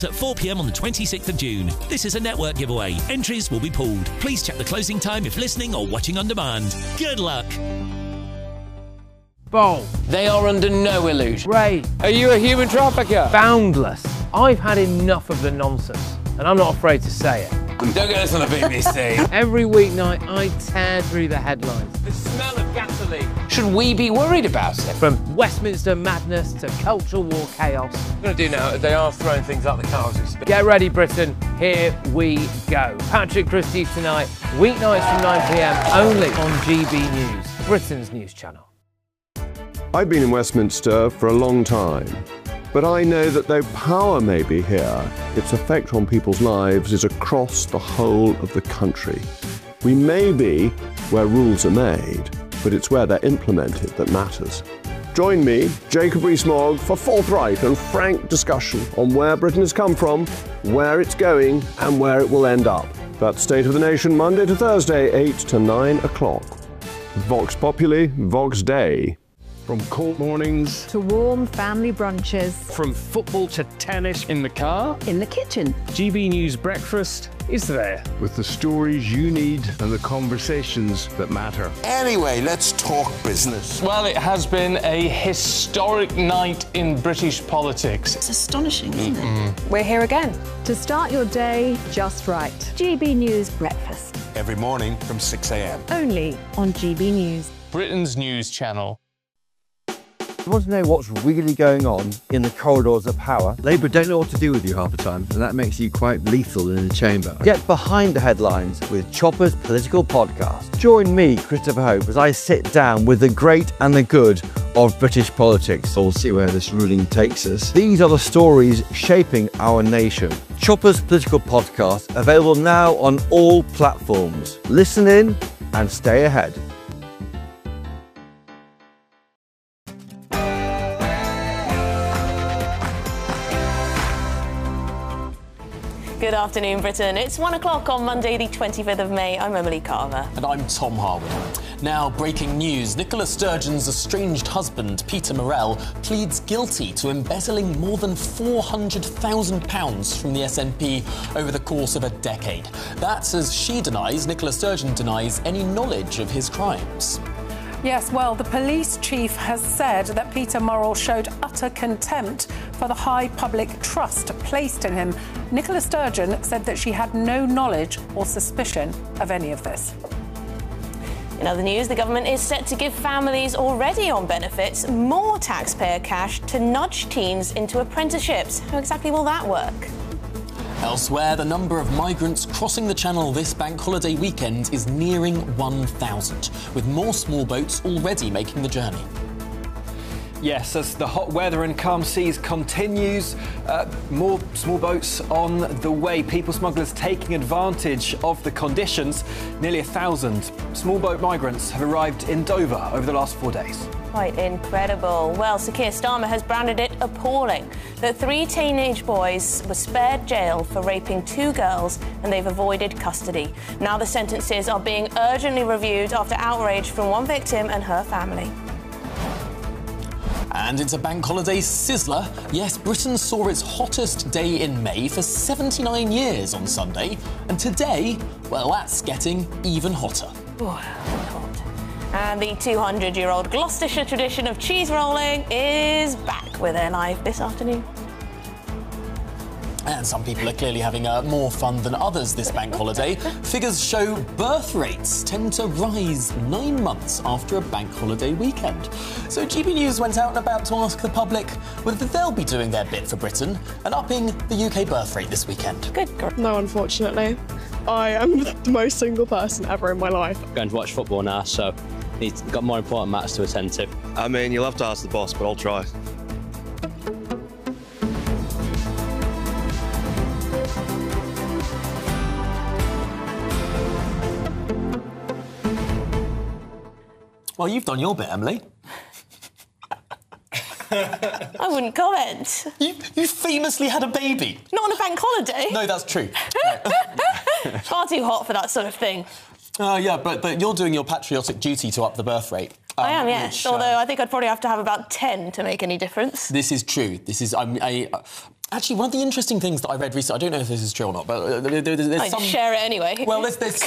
at 4 p.m. on the 26th of June. This is a network giveaway. Entries will be pulled. Please check the closing time if listening or watching on demand. Good luck. Bowl. They are under no illusion. Ray. Are you a human trafficker? Boundless. I've had enough of the nonsense, and I'm not afraid to say it. Don't get this on the BBC. Every weeknight, I tear through the headlines. The smell of gasoline. Should we be worried about it? From Westminster madness to cultural war chaos. What I'm going to do now, they are throwing things out the car as we speak. Get ready, Britain. Here we go. Patrick Christie's tonight, weeknights from 9 p.m, only on GB News, Britain's news channel. I've been in Westminster for a long time, but I know that though power may be here, its effect on people's lives is across the whole of the country. We may be where rules are made, but it's where they're implemented that matters. Join me, Jacob Rees-Mogg, for forthright and frank discussion on where Britain has come from, where it's going, and where it will end up. That's State of the Nation, Monday to Thursday, 8 to 9 o'clock. Vox Populi, Vox Dei. From cold mornings to warm family brunches, from football to tennis, in the car, in the kitchen. GB News Breakfast is there with the stories you need and the conversations that matter. Anyway, let's talk business. Well, it has been a historic night in British politics. It's astonishing, isn't it? We're here again to start your day just right. GB News Breakfast. Every morning from 6 a.m. Only on GB News. Britain's news channel. You want to know what's really going on in the corridors of power? Labour don't know what to do with you half the time, and that makes you quite lethal in the chamber. Get behind the headlines with Chopper's Political Podcast. Join me, Christopher Hope, as I sit down with the great and the good of British politics. We'll see where this ruling takes us. These are the stories shaping our nation. Chopper's Political Podcast, available now on all platforms. Listen in and stay ahead. Good afternoon, Britain. It's 1 o'clock on Monday, the 25th of May. I'm Emily Carver. And I'm Tom Harwood. Now, breaking news. Nicola Sturgeon's estranged husband, Peter Morell, pleads guilty to embezzling more than £400,000 from the SNP over the course of a decade. That's as she denies, Nicola Sturgeon denies, any knowledge of his crimes. Yes, well, the police chief has said that Peter Morell showed utter contempt for the high public trust placed in him. Nicola Sturgeon said that she had no knowledge or suspicion of any of this. In other news, the government is set to give families already on benefits more taxpayer cash to nudge teens into apprenticeships. How exactly will that work? Elsewhere, the number of migrants crossing the Channel this bank holiday weekend is nearing 1,000, with more small boats already making the journey. Yes, as the hot weather and calm seas continues, more small boats on the way. People smugglers taking advantage of the conditions. Nearly 1,000 small boat migrants have arrived in Dover over the last 4 days. Quite incredible. Well, Sir Keir Starmer has branded it appalling that 3 teenage boys were spared jail for raping 2 girls and they've avoided custody. Now the sentences are being urgently reviewed after outrage from one victim and her family. And it's a bank holiday sizzler. Yes, Britain saw its hottest day in May for 79 years on Sunday. And today, well, that's getting even hotter. Ooh, hot. And the 200-year-old Gloucestershire tradition of cheese rolling is back with their live this afternoon. And some people are clearly having more fun than others this bank holiday. Figures show birth rates tend to rise 9 months after a bank holiday weekend. So GB News went out and about to ask the public whether they'll be doing their bit for Britain and upping the UK birth rate this weekend. Good. No, unfortunately. I am the most single person ever in my life. I'm going to watch football now, so he's got more important matters to attend to. I mean, you'll have to ask the boss, but I'll try. Well, you've done your bit, Emily. I wouldn't comment. You famously had a baby. Not on a bank holiday. No, that's true. Far too hot for that sort of thing. Yeah, but you're doing your patriotic duty to up the birth rate. I am, yes. Although I think I'd probably have to have about 10 to make any difference. This is true. This is Actually, one of the interesting things that I read recently, I don't know if this is true or not, but there's some... share it anyway. Well,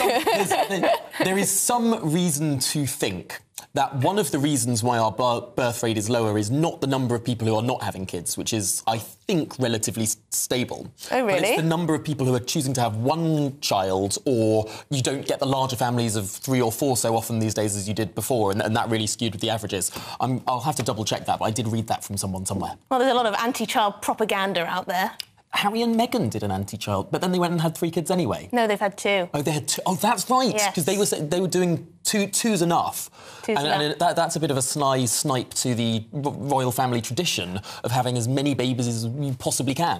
there is some reason to think that one of the reasons why our birth rate is lower is not the number of people who are not having kids, which is, I think, relatively stable. Oh, really? But it's the number of people who are choosing to have one child, or you don't get the larger families of 3 or 4 so often these days as you did before, and that really skewed with the averages. I'll have to double-check that, but I did read that from someone somewhere. Well, there's a lot of anti-child propaganda out there. Harry and Meghan did an anti-child, but then they went and had 3 kids anyway. No, they've had 2. Oh, they had 2. Oh, that's right, because Yes. they were doing two's enough. And that's a bit of a sly snipe to the royal family tradition of having as many babies as you possibly can.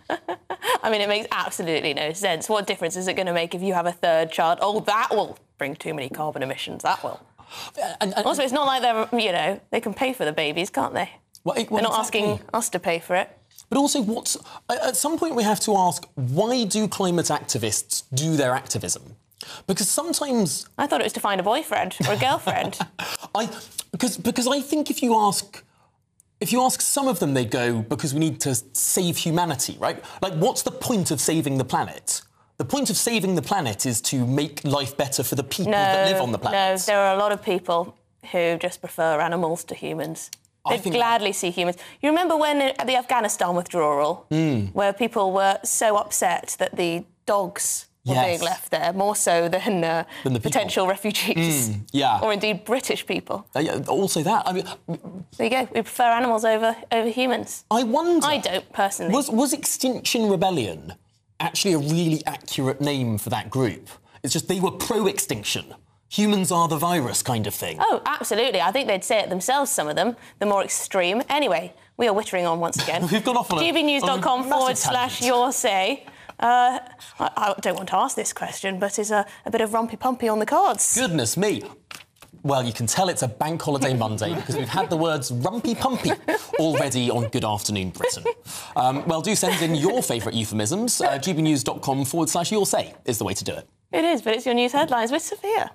I mean, it makes absolutely no sense. What difference is it going to make if you have a 3rd child? Oh, that will bring too many carbon emissions, that will. And also, it's not like they're, you know, they can pay for the babies, can't they? They're not asking us to pay for it. But also, at some point we have to ask, why do climate activists do their activism? Because sometimes... I thought it was to find a boyfriend or a girlfriend. Because I think if you ask some of them, they go, because we need to save humanity, right? Like, what's the point of saving the planet? The point of saving the planet is to make life better for the people that live on the planet. No, there are a lot of people who just prefer animals to humans. They'd gladly see humans. You remember when at the Afghanistan withdrawal, where people were so upset that the dogs were being left there, more so than the potential refugees, or indeed British people. Also that. I mean, there you go. We prefer animals over humans. I wonder. I don't personally. Was Extinction Rebellion actually a really accurate name for that group? It's just they were pro-extinction. Humans are the virus kind of thing. Oh, absolutely. I think they'd say it themselves, some of them, the more extreme. Anyway, we are wittering on once again. We've gone off on gbnews.com/your say. I don't want to ask this question, but is a bit of rumpy-pumpy on the cards? Goodness me. Well, you can tell it's a bank holiday Monday because we've had the words rumpy-pumpy already on Good Afternoon Britain. Well, do send in your favourite euphemisms. gbnews.com/your say is the way to do it. It is, but it's your news headlines with Sophia.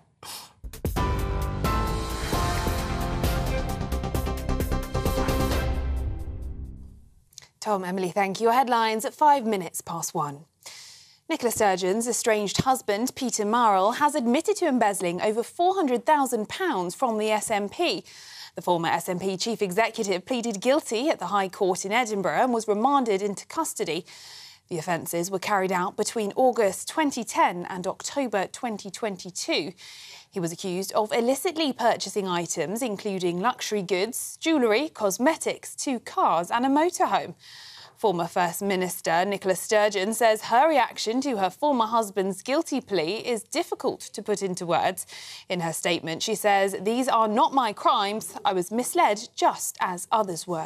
Tom, Emily, thank you. Your headlines at 5 minutes past 1. Nicola Sturgeon's estranged husband, Peter Marrell, has admitted to embezzling over £400,000 from the SNP. The former SNP chief executive pleaded guilty at the High Court in Edinburgh and was remanded into custody. The offences were carried out between August 2010 and October 2022. He was accused of illicitly purchasing items, including luxury goods, jewellery, cosmetics, 2 cars and a motorhome. Former First Minister Nicola Sturgeon says her reaction to her former husband's guilty plea is difficult to put into words. In her statement, she says, "These are not my crimes. I was misled just as others were."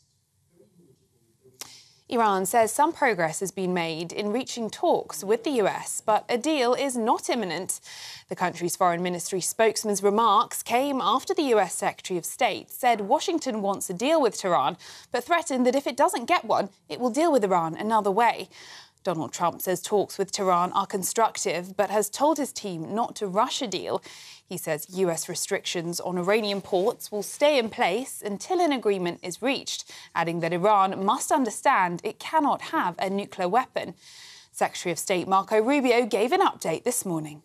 Iran says some progress has been made in reaching talks with the US, but a deal is not imminent. The country's foreign ministry spokesman's remarks came after the US Secretary of State said Washington wants a deal with Tehran, but threatened that if it doesn't get one, it will deal with Iran another way. Donald Trump says talks with Tehran are constructive, but has told his team not to rush a deal. He says US restrictions on Iranian ports will stay in place until an agreement is reached, adding that Iran must understand it cannot have a nuclear weapon. Secretary of State Marco Rubio gave an update this morning.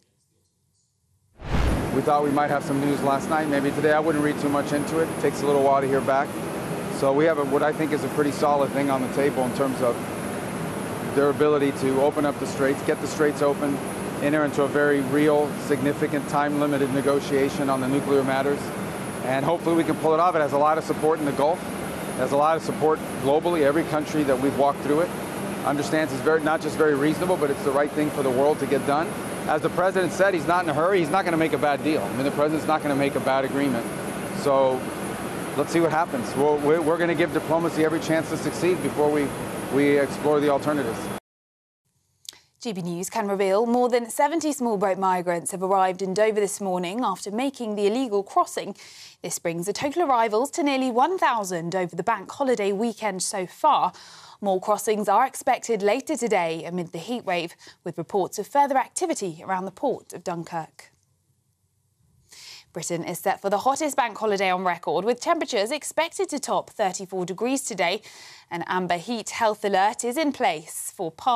We thought we might have some news last night. Maybe today. I wouldn't read too much into it. It takes a little while to hear back. So we have what I think is a pretty solid thing on the table in terms of their ability to open up the straits, get the straits open, enter into a very real, significant, time-limited negotiation on the nuclear matters. And hopefully we can pull it off. It has a lot of support in the Gulf. It has a lot of support globally. Every country that we've walked through it understands it's not just very reasonable, but it's the right thing for the world to get done. As the president said, he's not in a hurry. He's not going to make a bad deal. I mean, the president's not going to make a bad agreement. So let's see what happens. We're going to give diplomacy every chance to succeed before we explore the alternatives. GB News can reveal more than 70 small boat migrants have arrived in Dover this morning after making the illegal crossing. This brings the total arrivals to nearly 1,000 over the bank holiday weekend so far. More crossings are expected later today amid the heatwave, with reports of further activity around the port of Dunkirk. Britain is set for the hottest bank holiday on record, with temperatures expected to top 34 degrees today. An amber heat health alert is in place for parts